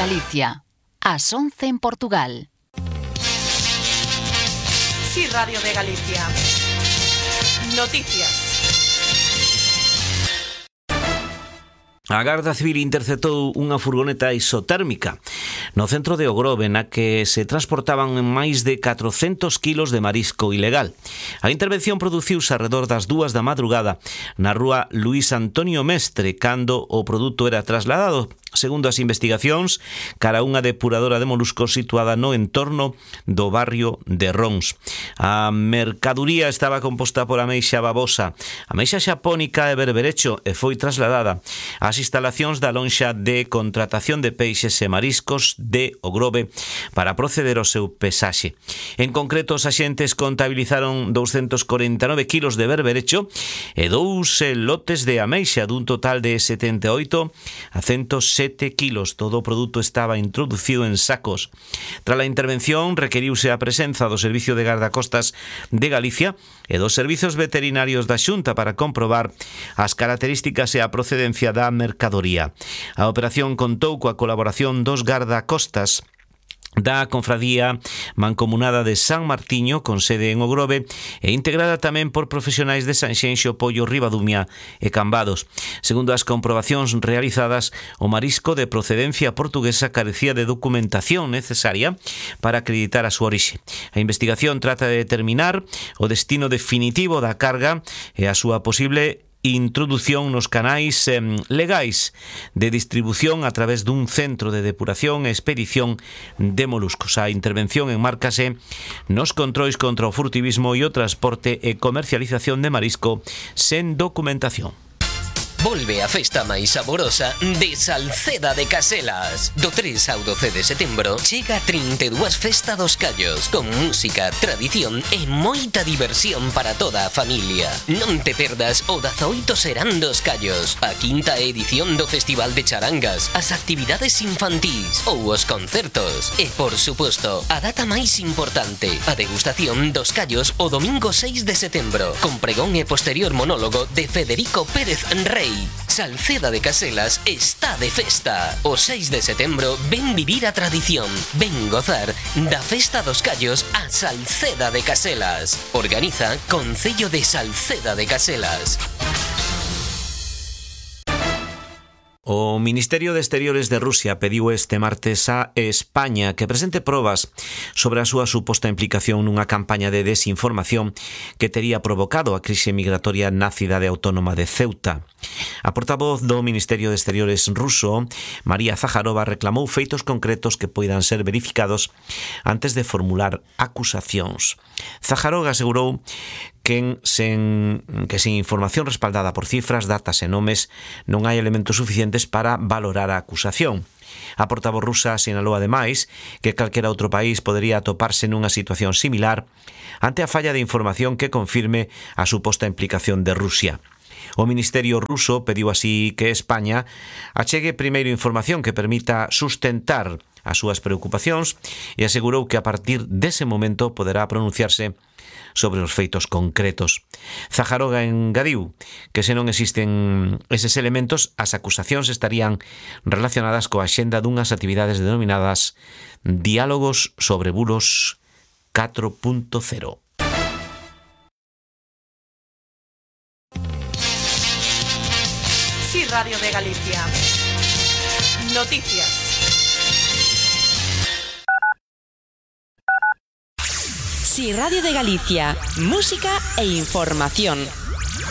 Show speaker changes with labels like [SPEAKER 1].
[SPEAKER 1] Galicia. Ás 11 en Portugal.
[SPEAKER 2] Sí, Radio de Galicia. Noticias.
[SPEAKER 3] A Garda Civil interceptou unha furgoneta isotérmica no centro de Ogrove na que se transportaban máis de 400 kilos de marisco ilegal. A intervención produciuse arredor das 2 da madrugada na rúa Luís Antonio Mestre cando o produto era trasladado, segundo as investigacións, cara a unha depuradora de moluscos situada no entorno do barrio de Rons. A mercaduría estaba composta por ameixa babosa, ameixa xapónica e berberecho e foi trasladada ás instalacións da lonxa de contratación de peixes e mariscos de Ogrove para proceder ao seu pesaxe. En concreto, os axentes contabilizaron 249 kilos de berberecho e 2 lotes de ameixa dun total de 78 a 107 kilos. Todo o produto estaba introducido en sacos. Tras a intervención, requeriuse a presenza do Servicio de Gardacostas de Galicia e dos servizos veterinarios da Xunta para comprobar as características e a procedencia da mercadoría. A operación contou coa colaboración dos gardacostas da Confradía Mancomunada de San Martiño, con sede en Ogrove, e integrada tamén por profesionais de Sanxenxo, Pollo, Ribadumia e Cambados. Segundo as comprobacións realizadas, o marisco de procedencia portuguesa carecía de documentación necesaria para acreditar a súa orixe. A investigación trata de determinar o destino definitivo da carga e a súa posible introdución nos canais legais de distribución a través dun centro de depuración e expedición de moluscos. A intervención enmárcase nos controis contra o furtivismo e o transporte e comercialización de marisco sen documentación.
[SPEAKER 4] Volve a festa máis saborosa de Salceda de Caselas. Do 3 ao 12 de setembro chega 32 Festa dos Callos, con música, tradición e moita diversión para toda a familia. Non te perdas o 18 Serán dos Callos, a quinta edición do Festival de Charangas, as actividades infantís ou os concertos. E, por suposto, a data máis importante, a degustación dos callos o domingo 6 de setembro, con pregón e posterior monólogo de Federico Pérez Rey. Salceda de Caselas está de festa. O 6 de setembro ven vivir a tradición, ven gozar da Festa dos Callos a Salceda de Caselas. Organiza Concello de Salceda de Caselas.
[SPEAKER 3] O Ministerio de Exteriores de Rusia pediu este martes a España que presente probas sobre a súa suposta implicación nunha campaña de desinformación que tería provocado a crise migratoria na cidade autónoma de Ceuta. A portavoz do Ministerio de Exteriores ruso, María Zaharova, reclamou feitos concretos que poidan ser verificados antes de formular acusacións. Zaharova asegurou que sen información respaldada por cifras, datas e nomes non hai elementos suficientes para valorar a acusación. A portavoz rusa sinalou ademais que calquera outro país podería atoparse nunha situación similar ante a falla de información que confirme a suposta implicación de Rusia. O Ministerio ruso pediu así que España achegue primeiro información que permita sustentar as súas preocupacións e asegurou que a partir dese momento poderá pronunciarse sobre os feitos concretos. Zaharova engadiu que se non existen eses elementos, as acusacións estarían relacionadas coa axenda dunhas actividades denominadas Diálogos sobre Bulos 4.0.
[SPEAKER 2] Sí, Radio de Galicia. Noticias.
[SPEAKER 5] Sí, Radio de Galicia, música e información.